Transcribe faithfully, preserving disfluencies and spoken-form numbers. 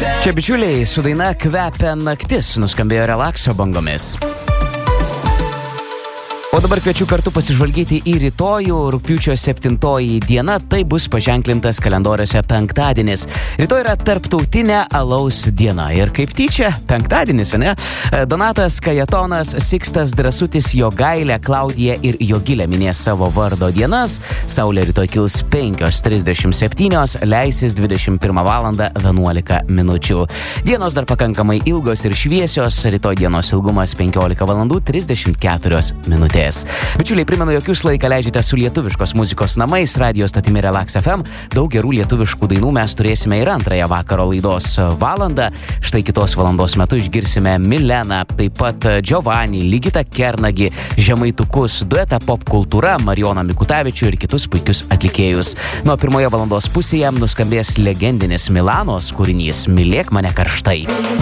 Čia bičiuliai, su daina Kvepia naktis nuskambėjo relakso bangomis. O dabar kviečiu kartu pasižvalgyti į rytojų, rugpjūčio septintoji diena, tai bus paženklintas kalendoriuose penktadienis. Rytoj yra tarptautinė alaus diena ir kaip tyčia, penktadienis, ne? Donatas Kajetonas, Sikstas Drąsutis, Jogailė, Klaudija ir Jogilė minės savo vardo dienas. Saulė rytoj kils penkios trisdešimt septynios, leisis dvidešimt pirmą valandą vienuolika minučių. Dienos dar pakankamai ilgos ir šviesios, rytoj dienos ilgumas penkiolika valandų trisdešimt keturios minutės. Bičiuliai, primenu, jog jūs laiką leidžiate su lietuviškos muzikos namais, radio stotimi Relax F M. Daug gerų lietuviškų dainų mes turėsime ir antrąją vakaro laidos valandą. Štai kitos valandos metu išgirsime Mileną, taip pat Giovanni, Ligitą Kernagį, Žemaitukus, duetą Pop Kultūra, Marijoną Mikutavičių ir kitus puikius atlikėjus. Nuo pirmoje valandos pusėje nuskambės legendinis Milanos kūrinys Mylėk mane karštai.